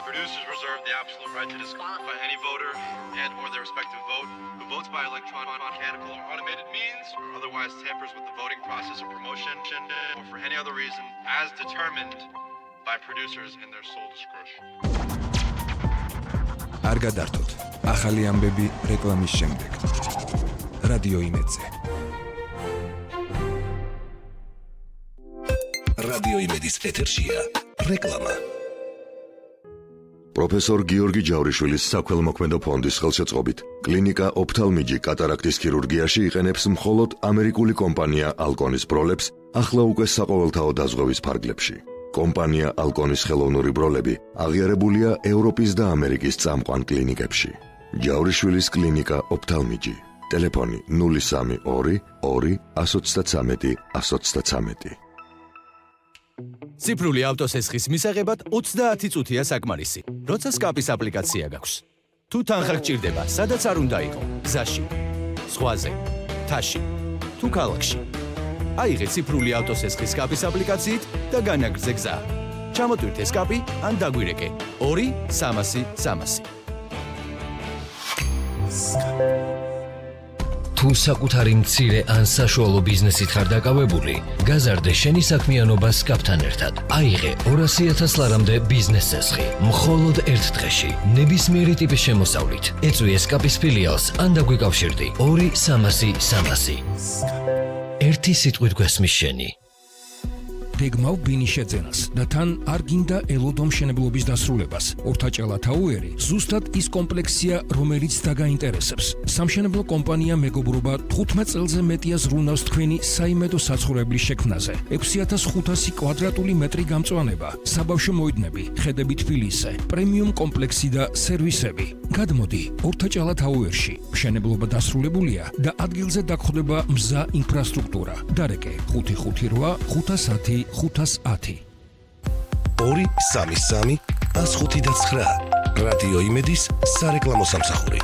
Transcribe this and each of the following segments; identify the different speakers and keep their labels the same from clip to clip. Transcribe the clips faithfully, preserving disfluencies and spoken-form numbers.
Speaker 1: Producers reserve the absolute right to disqualify any voter and or their respective vote who votes by electronic, mechanical, or automated means, or otherwise tampers with the voting process or promotion, or for any other reason as determined by producers in their sole discretion.
Speaker 2: არ გადართოთ. ახალი ამბები რეკლამის შემდეგ. რადიო იმედზე. რადიო იმედის ეთერშია რეკლამა.
Speaker 3: პროფესორ გიორგი ჯავრიშვილის საქველმოქმედო ფონდის ხელშეწყობით კლინიკა ოფთალმიჯი კატარაქტის ქირურგიაში იყენებს მხოლოდ ამერიკული კომპანია ალკონის ბროლებს ახლა უკვე საყოველთაო დაზღვევის ფარგლებში. კომპანია ალკონის ხელოვნური ბროლები აღიარებულია ევროპის და ამერიკის წამყვან კლინიკებში. ჯავრიშვილის კლინიკა ოფთალმიჯი. ტელეფონი ნული სამი ორი ორი ათს ოცდათრამეტი ათს ოცდათრამეტი.
Speaker 4: ციფრული ავტოსესხის მისაღებად ოცდაათი წუთია საკმარისი, როცა სკაპის აპლიკაცია გაქვს. თუ თანხა გჭირდება, სადაც არ უნდა იყო, გზაში, ზღვაზე, მთაში, თუ ქალაქში. აიღე ციფრული ავტოსესხის სკაპის აპლიკაციით და განაგრძე გზა. ჩამოტვირთე სკაპი ან დაგვირეკე ორი სამასი სამასი.
Speaker 5: თუ საკუთარი მცირე ან საშუალო ბიზნესით ხარ დაკავებული, გაზარდე შენი საქმიანობა სკაპთან ერთად. აიღე ორასი ათას ლარამდე ბიზნეს ცესხი, მხოლოდ ერთ დღეში, ნებისმიერი ტიპის შემოსავლით. ეწვიე სკაპის ფილიალს ან დაგვიკავშირდი ორი სამასი სამასი. ერთი სიტყვით გვესმის შენი.
Speaker 2: გეგმავ ბინის შეძენას და თან არ გინდა ელოდო მშენებლობის დასრულებას. ორთაჭალა თაუერი ზუსტად ის კომპლექსია, რომელიც დაგაინტერესებს. სამშენებლო კომპანია მეგობრობა თხუთმეტ წელზე მეტია ზრუნავს თქვენი საიმედო საცხოვრებლის შექმნაზე. ექვსი ათას ხუთასი კვადრატული მეტრი გამწვანება, საბავშვო მოედნები, ხედები თბილისზე, პრემიუმ კომპლექსი და სერვისები. გადმოდი ორთაჭალა თაუერში. მშენებლობა დასრულებულია და ადგილზე დაგხვდება მზა ინფრასტრუქტურა. დარეკე ხუთი ხუთი რვა ხუთას ათი ხუთას ათი.
Speaker 6: ორი სამი სამი ათს ხუთი და ცხრა. რადიო იმედის სარეკლამო სამსახური.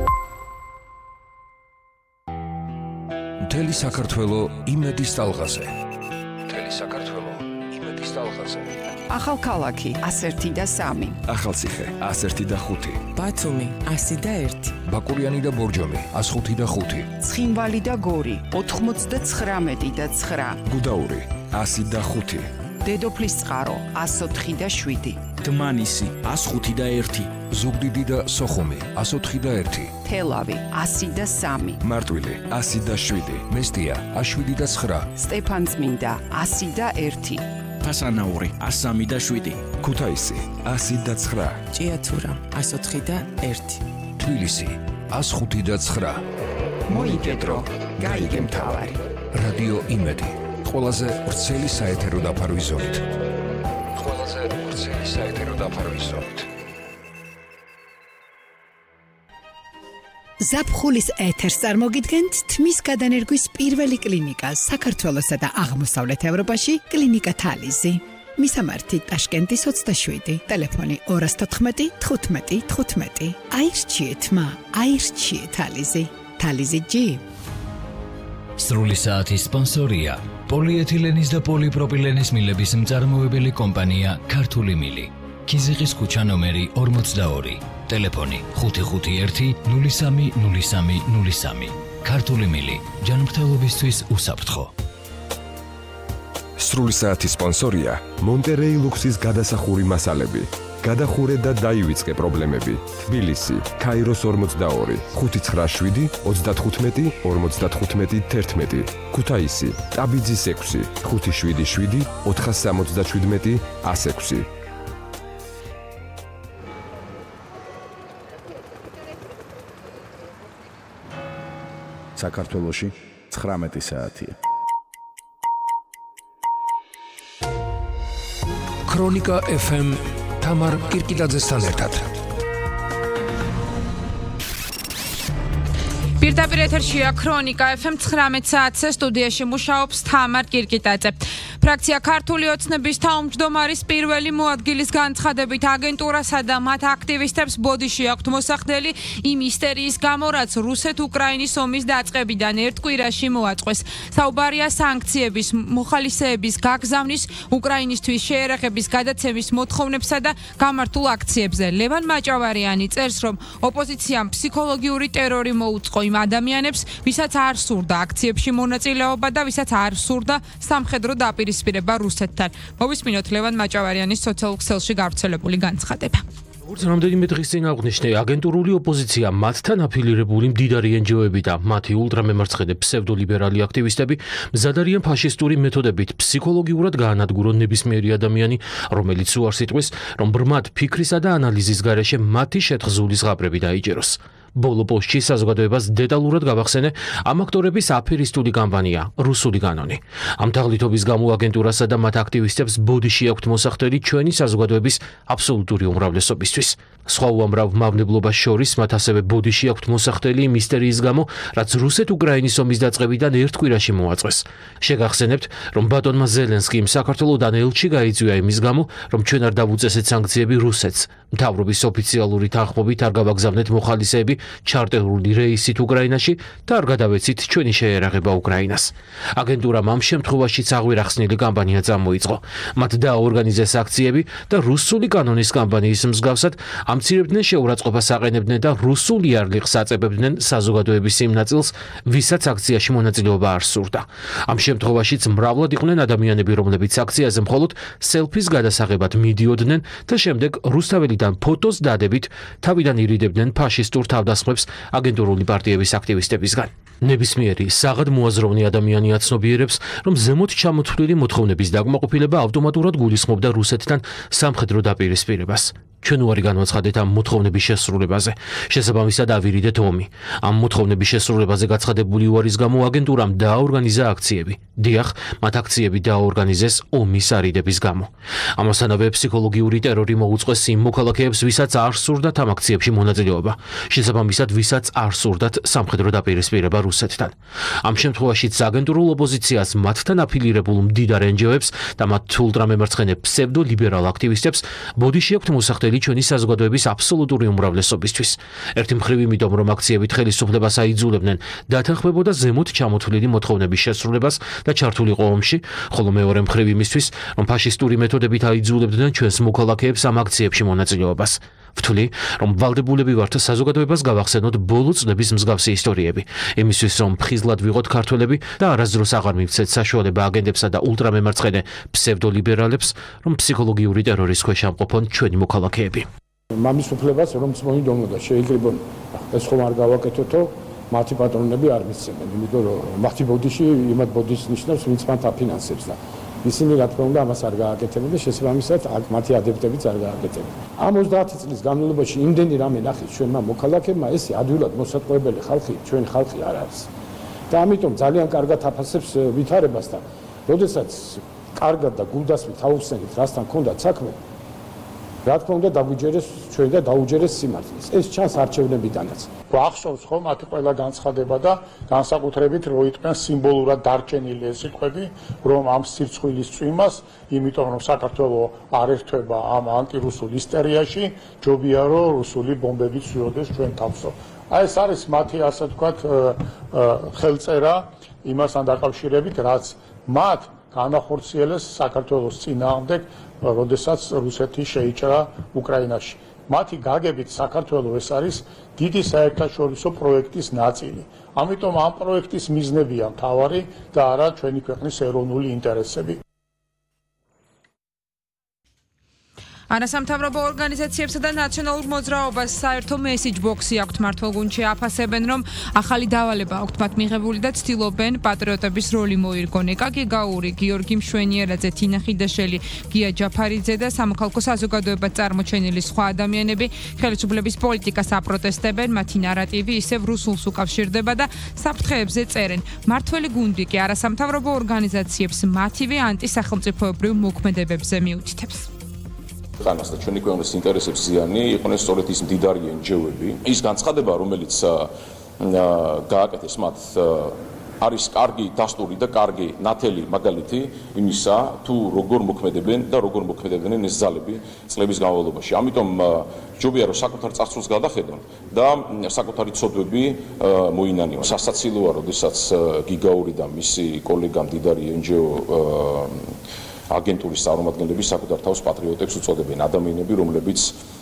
Speaker 2: მთელი საქართველო იმედის ტალღაზე. მთელი საქართველო იმედის ტალღაზე.
Speaker 7: ახალქალაქი ას ერთი და სამი.
Speaker 2: ახალციხე ას ერთი და ხუთი.
Speaker 7: ბათუმი ასი და ერთი.
Speaker 2: ბაკურიანი და ბორჯომი ას ხუთი და ხუთი.
Speaker 7: ცხინვალი და გორი ოთხმოცდაცხრამეტი და ცხრა.
Speaker 2: გუდაური ასი და ხუთი.
Speaker 7: დედოფლის წყარო ას ოთხი და შვიდი.
Speaker 8: დმანისი ას ხუთი და ერთი.
Speaker 2: ზუგდიდი და სოხუმი ას ოთხი და ერთი.
Speaker 7: თელავი ასი და სამი.
Speaker 2: მარტვილი ასი და შვიდი. მესტია ას შვიდი და ცხრა.
Speaker 7: სტეფანწმინდა ასი და ერთი.
Speaker 8: ფასანაური ას სამი და შვიდი.
Speaker 2: ქუთაისი ასი და ცხრა.
Speaker 7: ჭიათურა ას ოთხი და ერთი.
Speaker 2: თბილისი ას ხუთი და ცხრა.
Speaker 7: მოიგედრო, გაიგე მთავარი.
Speaker 2: რადიო იმედი. ყველაზე ვრცელი საეთერო დაფარვის ზოლით. ყველაზე ვრცელი საეთერო დაფარვის ზოლით.
Speaker 9: ზაფხულის ეთერს წარმოგიდგენთ თმის გადანერგვის პირველი კლინიკა საქართველოსა და აღმოსავლეთ ევროპაში, კლინიკა თალიზი. მისამართი ტაშკენტის ოცდაშვიდი, ტელეფონი ორას თოთხმეტი თხუთმეტი თხუთმეტი. აირჩიეთ მა, აირჩიეთ თალიზი. თალიზი ჯი.
Speaker 5: სრული საათის სპონსორია პოლიეთილენის და პოლიპროპილენის მილების მწარმოებელი კომპანია ქართული მილი. ქიზიყის ქუჩა ნომერი ორმოცდაორი. ტელეფონი ხუთი ხუთი ერთი ნული სამი ნული სამი ნული სამი. ქართული მილი, ჯანმრთელობისთვის უსაფრთხო.
Speaker 2: სრული საათის სპონსორია მონტერეი ლუქსის გადასახური მასალები. გადახურე და დაივიწყე პრობლემები. თბილისი, ქაიროს ორმოცდაორი, ხუთი ცხრა შვიდი ოცდათხუთმეტი ორმოცდათხუთმეტი თერთმეტი. ქუთაისი, ტაბიძის ექვსი, ხუთი შვიდი შვიდი ოთხას სამოცდაშვიდმეტი ას ექვსი.
Speaker 10: საქართველოში ცხრამეტი საათია.
Speaker 2: ქრონიკა ეფ ემ თამარ კირკილაძესთან ერთად.
Speaker 11: პირდაპირ ეთერშია ქრონიკა ეფ ემ ცხრამეტ საათზე სტუდიაში მუშაობს თამარ კირკიტაძე. ფრაქცია ქართული ოცნების თავმჯდომარის პირველი მოადგილის განცხადებით აგენტურასა და მათ აქტივისტებს ბოდიში აქვთ მოსახდელი იმ ისტერიის გამო, რაც რუსეთ-უკრაინის ომის დაწყებიდან ერთ კვირაში მოაწყვეს. საუბარია სანქციების, მოხალისეების გაგზავნის, უკრაინისთვის შეერაღების გადაცემის მოთხოვნებსა და გამართულ აქციებზე. ლევან მაჭავარიანი წერს, რომ ოპოზიციამ ფსიქოლოგიური ტერორი მოუწყო იმ ადამიანებს, ვისაც არ სურდა აქციებში მონაწილეობა და ვისაც არ სურდა სამხედრო დაპირისპირება რუსეთთან. მოვისმინოთ ლევან მაჭავარიანის სოციალურ ქსელში გავრცელებული განცხადება.
Speaker 12: როგორც რამდენიმე დღის წინ აღვნიშნე, აგენტურული ოპოზიცია მათთან აფილირებული მდიდარი ენჯიოები და მათი ულტრამემარცხენე ფსევდოლიბერალი აქტივისტები მზად არიან ფაშისტური მეთოდებით ფსიქოლოგიურად გაანადგურონ ნებისმიერი ადამიანი, რომელიც უარს იტყვის, რომ ბრმად ფიქრისა და ანალიზის გარეშე მათი შეთხზული ზღაპრები დაიჯეროს. ბოლო პოსტში საზოგადოებას დეტალურად გავახსენე ამ აქტორების აფერისტული კამპანია რუსული კანონი. ამ თაღლითობის გამო აგენტურასა და მათ აქტივისტებს ბოდიში აქვთ მოსახდელი ჩვენი საზოგადოების აბსოლუტური უმრავლესობისთვის. სხვა უამრავ მავნებლობას შორის მათ ასევე ბოდიში აქვთ მოსახდელი მისტერიის გამო, რაც რუსეთ-უკრაინის ომის დაწყებიდან ერთ კვირაში მოაწყვეს. შეგახსენებთ, რომ ბატონმა ზელენსკიმ საქართველოდან ელჩი გაიწვია იმის გამო, რომ ჩვენ არ დავუწესეთ სანქციები რუსეთს. მთავრობის ოფიციალური თანხმობით არ გავაგზავნეთ მოხალისეები ჩარტერული რეისით უკრაინაში და არ გადავეცით ჩვენი შეერაღება უკრაინას. აგენტურამ ამ შემთხვევაშიც აღვირახსნილი კამპანია წამოიწყო. მათ დააორგანიზეს აქციები და რუსული კანონის კამპანიის მსგავსად ამცირებდნენ შეურაცხყოფას აყენებდნენ და რუსული არლიღს აწებებდნენ საზოგადოების იმ ნაწილს, ვისაც აქციაში მონაწილეობა არ სურდა. ამ შემთხვევაშიც მრავლად იყვნენ ადამიანები, რომლებიც აქციაზე მხოლოდ სელფის გადასაღებად მიდიოდნენ და შემდეგ რუსთაველიდან ფოტოს დადებით თავიდან ირიდებდნენ ფაშისტურ თავდასხმებს აგენტურული პარტიების აქტივისტებისგან. ნებისმიერი საღად მოაზროვნე ადამიანი აცნობიერებს, რომ ზემოთ ჩამოთვლილი მოთხოვნების დაკმაყოფილება ავტომატურად გულისხმობდა რუსეთთან სამხედრო დაპირისპირებას. ჩვენ უარი განვაცხადეთ ამ მოთხოვნების შესრულებაზე. შესაბამისად ავირიდეთ ომი. ამ მოთხოვნების შესრულებაზე გაცხადებული უარის გამო აგენტურამ დააორგანიზა აქციები. დიახ, მათ აქციები დააორგანიზეს ომის არიდების გამო. ამასთანავე ფსიქოლოგიური ტერორი მოუწყვეს იმ მოქალაქეებს, ვისაც არ სურდათ ამ აქციებში მონაწილეობა. შესაბამისად, ვისაც არ სურდათ სამხედრო დაპირისპირება რუსეთთან. ამ შემთხვევაშიც აგენტურულ ოპოზიციას მათთან აფილირებულ მდიდარ ენჯიოებს და მათ ულტრამემარცხენე ფსევდოლიბერალ აქტივისტებს ბოდიში აქვთ მოსახდელი ჩვენი საზოგადოების აბსოლუტური უმრავლესობისთვის. ერთი მხრივ იმიტომ, რომ აქციებით ხელისუფლებას აიძულებდნენ დათანხმებოდა ზემოთ ჩამოთვლილი მოთხოვნების შესრულებას და ჩართულიყო ომში, ხოლო მეორე მხრივ იმისთვის, რომ ფაშისტური მეთოდებით აიძულებდნენ ჩვენს მოქალაქეებს ამ აქციებში მონაწილეობას. ვთვლი, რომ ვალდებულები ვართ საზოგადოებას გავახსენოთ ბოლო წლების მსგავსი ისტორიები, იმისთვის, რომ ფხიზლად ვიღოთ ქართველები და არასდროს აღარ მივცეთ საშუალება აგენტებსა და ულტრამემარცხენე ფსევდოლიბერალებს, რომ ფსიქოლოგიური ტერორის ქვეშ ამყოფონ ჩვენი მოქალაქეები.
Speaker 13: მამის უფლებას რომც მოინდომოდა, შეიძლება ეს ხომ არ გავაკეთოთო, მათი პატრონები არ მისცემენ, იმიტომ რომ მათი ბოდიში იმათ ბოდიშს ნიშნავს, ვინც მათ აფინანსებს და ისინი რა თქმა უნდა ამას არ გააკეთებენ და შესაბამისად მათი ადეპტებიც არ გააკეთებენ. ამ ოცდაათი წლის განმავლობაში იმდენი რამე ნახეს ჩვენმა მოქალაქეებმა, ეს ადვილად მოსატყუებელი ხალხი, ჩვენი ხალხი არ არის. და ამიტომ ძალიან კარგად აფასებს ვითარებას და როდესაც კარგად და გულდასმით აუხსენით, რასთან ქონდათ საქმე, რა თქმა უნდა დაგვიჯერეს ჩვენ და დაუჯერეს სიმართლეს. ეს ჩანს არჩევნებიდანაც.
Speaker 14: ახსოვს ხომ მათი ყველა განცხადება და განსაკუთრებით რო იყვნენ სიმბოლურად დარჩენილი ეს სიტყვები, რომ ამ სირცხვილის წვიმას, იმიტომ რომ საქართველოს არ ერთვება ამ ანტირუსულ ისტერიაში, ჯობია რომ რუსული ბომბები წვიოდეს ჩვენ თავსო. აი ეს არის მათი ასე ვთქვათ ხელწერა იმასთან დაკავშირებით, რაც მათ განახორციელეს საქართველოს წინააღმდეგ, როდესაც რუსეთი შეიჭრა უკრაინაში. მათი გაგებით საქართველოს ეს არის დიდი საერთაშორისო პროექტის ნაწილი. ამიტომ ამ პროექტის მიზნებია მთავარი და არა ჩვენი ქვეყნის ეროვნული ინტერესები.
Speaker 11: არასამთავრობო ორგანიზაციებსა და ნაციონალურ მოძრაობას საერთო მესიჯ ბოქსი აქვთ მართლგუნდში აფასებენ, რომ ახალი დავალება აქვთ მათ მიღებული და ცდილობენ პატრიოტების როლი მოირგონ. ეკაკი გაური, გიორგი მშვენიერაძე, თინა ხიდაშელი, გია ჯაფარიძე და სამოქალაქო საზოგადოებად წარმოჩენილი სხვა ადამიანები ხელისუფლების პოლიტიკას აპროტესტებენ, მათი ნარატივი ისევ რუსულს უკავშირდება და საფრთხეებზე წერენ. მართველი გუნდი კი არასამთავრობო ორგანიზაციებს მათივე ანტისახელმწიფოებრივ მოქმედებებზე მიუთითებს.
Speaker 15: ხანას და ჩვენი ქვეყნის ინტერესებს ზიანი იყვნენ სწორედ ის მდიდარი ენჯიოები. ის განცხადება, რომელიც გააკეთეს მათ არის კარგი დასტური და კარგი ნათელი მაგალითი იმისა, თუ როგორ მოქმედებენ და როგორ მოქმედებდნენ ეს ძალები წლების განმავლობაში. ამიტომ ჯობია რომ საკუთარ წარსულს გადახედონ და საკუთარი ცოდვები მოინანიონ. სასაცილოა, როდესაც გიგაური და მისი კოლეგა მდიდარი ენჯიო აგენტურის წარმომადგენლები საკუთარ თავს პატრიოტებს უწოდებენ, ადამიანები, რომლებიც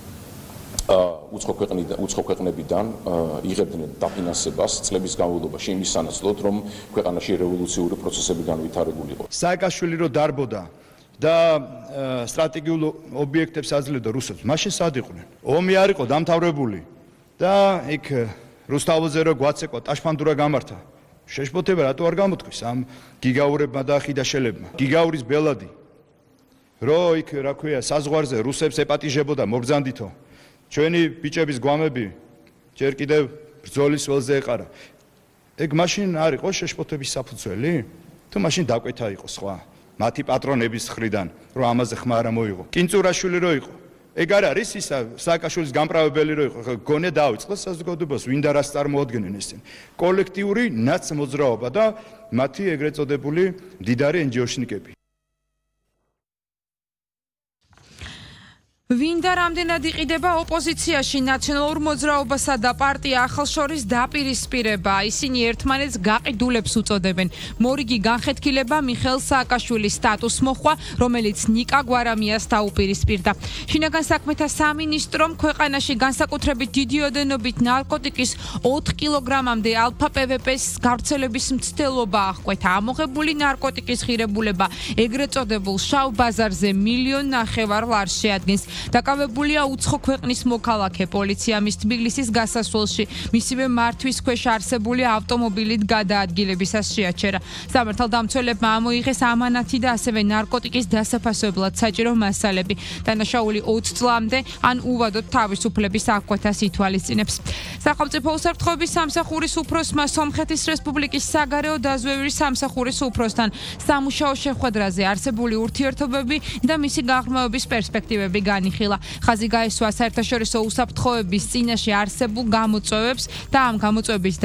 Speaker 15: უცხო ქვეყნებიდან იღებდნენ დაფინანსებას წლების განმავლობაში იმის სანაცვლოდ, რომ ქვეყანაში რევოლუციური პროცესები განვითარებულიყო.
Speaker 16: სააკაშვილი რო დარბოდა და სტრატეგიულ ობიექტებს აძლევდა რუსეთს, მაშინ სად იყვნენ? ომი არ იყო დამთავრებული და იქ რუსთაველზე რო გვაცეკვა ტაშფანდურა გამართა. შეშფოთება რატო არ გამოთქვის ამ გიგაურებმა და ხიდაშელებმა? გიგაურის ბელადი რო იქ რა ქვია საზღვარზე რუსებს ეპატიჟებოდა მობრძანდითო. ჩვენი ბიჭების გვამები ჯერ კიდევ ბრძოლის ველზე ეყარა. ეგ მაშინ არ იყო შეშფოთების საფუძველი? თუ მაშინ დაკვეთა იყო სხვა მათი პატრონების მხრიდან, რომ ამაზე ხმა არ მოიღო. კინწურაშვილი რო იყო. ეგ არ არის ისა სააკაშვილის გამправებელი რო იყო. გონე დაიწყეს საზოგადოებას, ვინ და რას წარმოადგენენ ისინი. კოლექტიური ნაცმოძრაობა და მათი ეგრეთ წოდებული მდიდარი ენჯიოშნიკები.
Speaker 11: ვინ და რამდენად იყიდება ოპოზიციაში ნაციონალურ მოძრაობასა და პარტია ახალ შორის დაპირისპირება, ისინი ერთმანეთს გაყიდულებს უწოდებენ. მორიგი განხეთქილება მიხეილ სააკაშვილის სტატუს მოხვა, რომელიც ნიკა გვარამიას დაუპირისპირდა. შინაგან საქმეთა სამინისტრომ ქვეყანაში განსაკუთრებით დიდი ოდენობით ნარკოტიკის ოთხ კილოგრამამდე ალფა პე ვე პეს გავრცელების მცდელობა აღკვეთა. ამოღებული ნარკოტიკის ღირებულება ეგრეთ წოდებულ შავ ბაზარზე მილიონ ნახევარ ლარს შეადგენს. დაკავებულია უცხო ქვეყნის მოქალაქე პოლიცია მის თბილისის გასასვლელში მისივე მართვის ქვეშ არსებული ავტომობილით გადაადგილებისას შეაჩერა. სამართალდამცველებმა ამოიღეს ამანათი და ასევე ნარკოტიკის დასაფასებლად საჭირო მასალები. დანაშაული ოც წლამდე ან უვადოდ თავისუფლების აღკვეთას ითვალისწინებს. სახელმწიფო უსაფრთხოების სამსახურის უფროსმა სომხეთის რესპუბლიკის საგარეო დაზვერვის სამსახურის უფროსთან სამუშაო შეხვედრაზე არსებული ურთიერთობები და მისი გაღრმავების პერსპექტივები განიხილა. ხაზი გაესვა საერთაშორისო უსაფრთხოების წინაშე არსებულ გამოწვევებს და ამ გამოწვევების